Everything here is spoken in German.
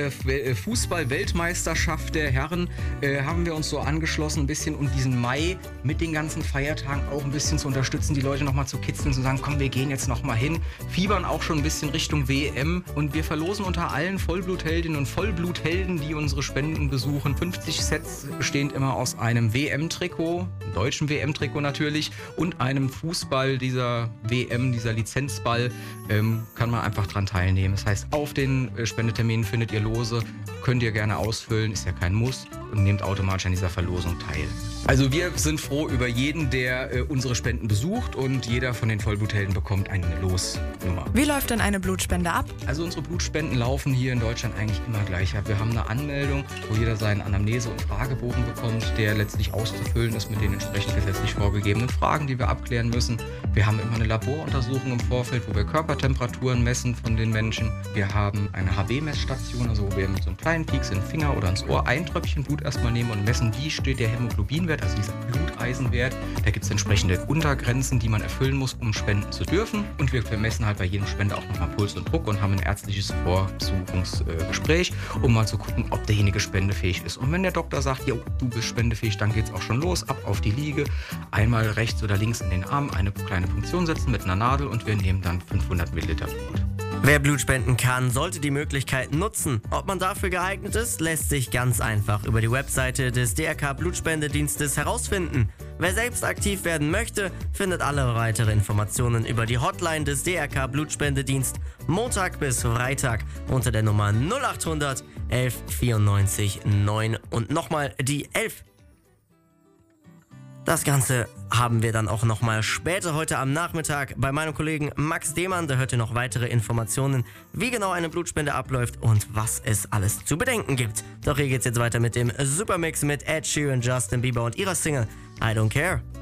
Fußball-Weltmeisterschaft der Herren haben wir uns so angeschlossen, ein bisschen, um diesen Mai mit den ganzen Feiertagen auch ein bisschen zu unterstützen, die Leute nochmal zu kitzeln, zu sagen, komm, wir gehen jetzt nochmal hin, fiebern auch schon ein bisschen Richtung WM und wir verlosen unter allen Vollblutheldinnen und Vollbluthelden, die unsere Spenden besuchen, 50 Sets bestehend immer aus einem WM-Trikot, einem deutschen WM-Trikot natürlich, und einem Fußball dieser WM, dieser Lizenzball, kann man einfach dran teilnehmen. Das heißt, auf den Spendeterminen findet ihr Lose, könnt ihr gerne ausfüllen, ist ja kein Muss, und nehmt automatisch an dieser Verlosung teil. Also wir sind froh über jeden, der unsere Spenden besucht, und jeder von den Vollbluthelden bekommt eine Losnummer. Wie läuft denn eine Blutspende ab? Also unsere Blutspenden laufen hier in Deutschland eigentlich immer gleich ab. Wir haben eine Anmeldung, wo jeder seinen Anamnese- und Fragebogen bekommt, der letztlich auszufüllen ist mit den entsprechend gesetzlich vorgegebenen Fragen, die wir abklären müssen. Wir haben immer eine Laboruntersuchung im Vorfeld, wo wir Körpertemperaturen messen von den Menschen. Wir haben eine HB-Messstation, also wo wir mit so einem kleinen Pieks in den Finger oder ins Ohr ein Tröpfchen Blut erstmal nehmen und messen, wie steht der Hämoglobinwert, also dieser Bluteisenwert. Da gibt es entsprechende Untergrenzen, die man erfüllen muss, um spenden zu dürfen. Und wir messen halt bei jedem Spender auch nochmal Puls und Druck und haben ein ärztliches Vorsuchungsgespräch, um mal zu gucken, ob derjenige spendefähig ist. Und wenn der Doktor sagt, jo, du bist spendefähig, dann geht's auch schon los, ab auf die Liege, einmal rechts oder links in den Arm, eine kleine Punktion setzen mit einer Nadel und wir nehmen dann 500 Milliliter Blut. Wer Blut spenden kann, sollte die Möglichkeit nutzen. Ob man dafür geeignet ist, lässt sich ganz einfach über die Webseite des DRK Blutspendedienstes herausfinden. Wer selbst aktiv werden möchte, findet alle weitere Informationen über die Hotline des DRK Blutspendedienst Montag bis Freitag unter der Nummer 0800 11 94 9 und nochmal die 11. Das Ganze haben wir dann auch nochmal später heute am Nachmittag bei meinem Kollegen Max Demann. Da hört ihr noch weitere Informationen, wie genau eine Blutspende abläuft und was es alles zu bedenken gibt. Doch hier geht's jetzt weiter mit dem Supermix mit Ed Sheeran, Justin Bieber und ihrer Single I Don't Care.